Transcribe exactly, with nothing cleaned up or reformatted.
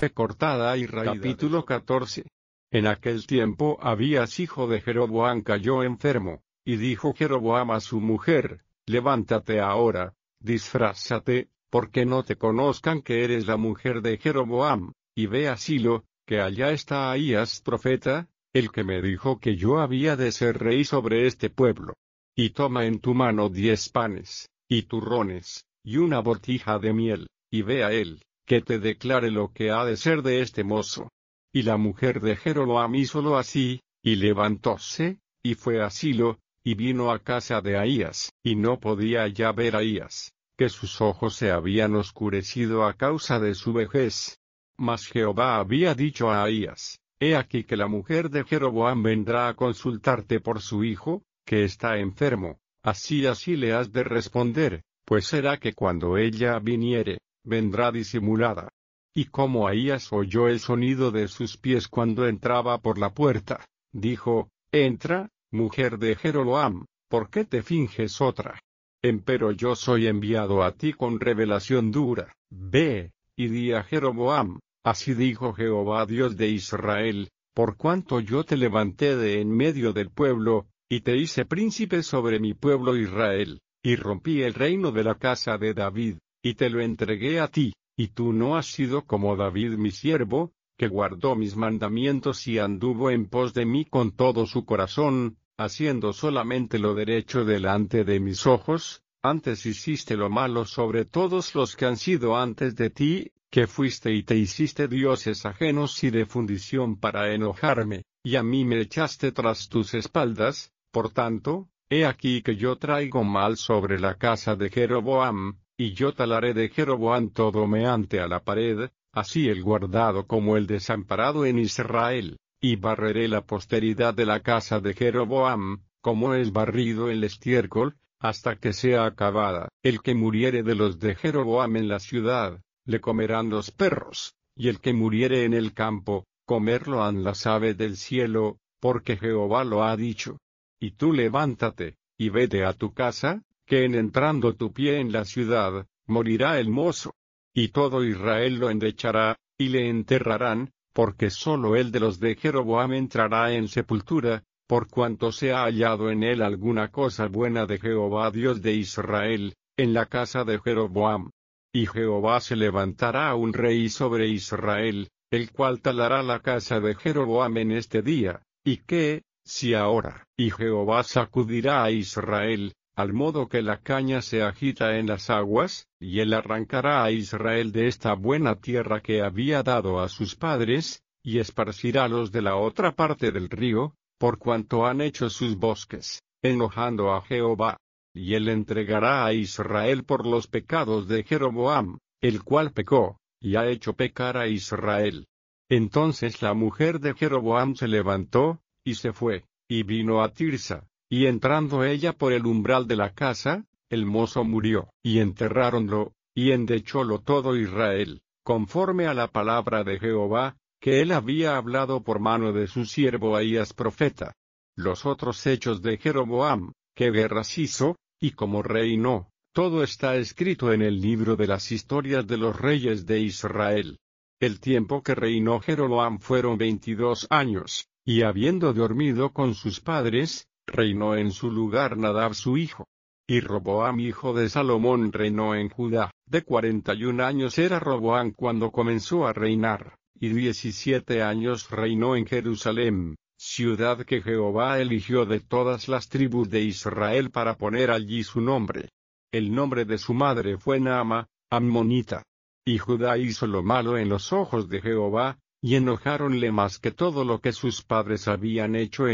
fue cortada y raída. Capítulo catorce. En aquel tiempo Abías hijo de Jeroboam cayó enfermo, y dijo Jeroboam a su mujer: levántate ahora, disfrázate, porque no te conozcan que eres la mujer de Jeroboam, y ve a Silo, que allá está Ahías profeta, el que me dijo que yo había de ser rey sobre este pueblo. Y toma en tu mano diez panes, y turrones, y una botija de miel, y ve a él, que te declare lo que ha de ser de este mozo. Y la mujer de Jeroboam hízolo así, y levantóse, y fue a Silo, y vino a casa de Ahías, y no podía ya ver a Ahías, que sus ojos se habían oscurecido a causa de su vejez. Mas Jehová había dicho a Ahías: he aquí que la mujer de Jeroboam vendrá a consultarte por su hijo, que está enfermo, así así le has de responder, pues será que cuando ella viniere, vendrá disimulada. Y como Ahías oyó el sonido de sus pies cuando entraba por la puerta, dijo: entra, mujer de Jeroboam, ¿por qué te finges otra? Empero yo soy enviado a ti con revelación dura. Ve, y di a Jeroboam: así dijo Jehová Dios de Israel, por cuanto yo te levanté de en medio del pueblo, y te hice príncipe sobre mi pueblo Israel, y rompí el reino de la casa de David, y te lo entregué a ti, y tú no has sido como David mi siervo, que guardó mis mandamientos y anduvo en pos de mí con todo su corazón, haciendo solamente lo derecho delante de mis ojos. Antes hiciste lo malo sobre todos los que han sido antes de ti, que fuiste y te hiciste dioses ajenos y de fundición para enojarme, y a mí me echaste tras tus espaldas. Por tanto, he aquí que yo traigo mal sobre la casa de Jeroboam, y yo talaré de Jeroboam todo meante a la pared, así el guardado como el desamparado en Israel, y barreré la posteridad de la casa de Jeroboam, como es barrido el estiércol, hasta que sea acabada. El que muriere de los de Jeroboam en la ciudad, le comerán los perros, y el que muriere en el campo, comerlo han las aves del cielo, porque Jehová lo ha dicho. Y tú levántate, y vete a tu casa, que en entrando tu pie en la ciudad, morirá el mozo. Y todo Israel lo endechará, y le enterrarán, porque sólo el de los de Jeroboam entrará en sepultura, por cuanto se ha hallado en él alguna cosa buena de Jehová Dios de Israel, en la casa de Jeroboam. Y Jehová se levantará un rey sobre Israel, el cual talará la casa de Jeroboam en este día, y que, si ahora, y Jehová sacudirá a Israel, al modo que la caña se agita en las aguas, y él arrancará a Israel de esta buena tierra que había dado a sus padres, y esparcirálos de la otra parte del río, por cuanto han hecho sus bosques, enojando a Jehová. Y él entregará a Israel por los pecados de Jeroboam, el cual pecó, y ha hecho pecar a Israel. Entonces la mujer de Jeroboam se levantó, y se fue, y vino a Tirsa, y entrando ella por el umbral de la casa, el mozo murió, y enterráronlo, y endechólo todo Israel, conforme a la palabra de Jehová, que él había hablado por mano de su siervo Ahías profeta. Los otros hechos de Jeroboam, que guerras hizo, y como reinó, todo está escrito en el libro de las historias de los reyes de Israel. El tiempo que reinó Jeroboam fueron veintidós años, y habiendo dormido con sus padres, reinó en su lugar Nadab su hijo. Y Roboam hijo de Salomón reinó en Judá. De cuarenta y un años era Roboam cuando comenzó a reinar, y diecisiete años reinó en Jerusalem, ciudad que Jehová eligió de todas las tribus de Israel para poner allí su nombre. El nombre de su madre fue Naama, ammonita. Y Judá hizo lo malo en los ojos de Jehová, y enojáronle más que todo lo que sus padres habían hecho en